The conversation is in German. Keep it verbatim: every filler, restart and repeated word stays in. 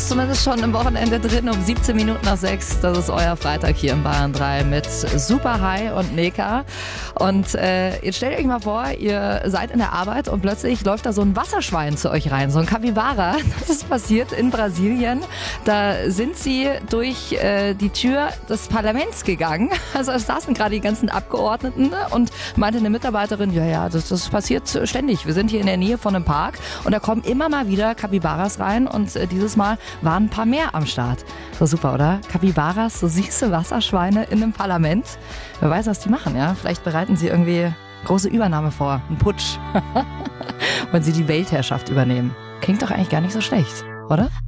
zumindest schon im Wochenende drin um siebzehn Minuten nach sechs. Das ist euer Freitag hier im Bayern drei mit Super High und Neka. Und äh, jetzt stellt euch mal vor, ihr seid in der Arbeit und plötzlich läuft da so ein Wasserschwein zu euch rein, so ein Capybara. Das ist passiert in Brasilien. Da sind sie durch äh, die Tür des Parlaments gegangen. Also es saßen gerade die ganzen Abgeordneten und meinte eine Mitarbeiterin, ja, ja, das, das passiert ständig. Wir sind hier in der Nähe von einem Park und da kommen immer mal wieder Capybaras rein und äh, dieses Mal waren ein paar mehr am Start. So super, oder? Capybaras, so süße Wasserschweine in einem Parlament. Wer weiß, was die machen, ja? Vielleicht bereiten sie irgendwie große Übernahme vor, einen Putsch. Wollen sie die Weltherrschaft übernehmen. Klingt doch eigentlich gar nicht so schlecht, oder?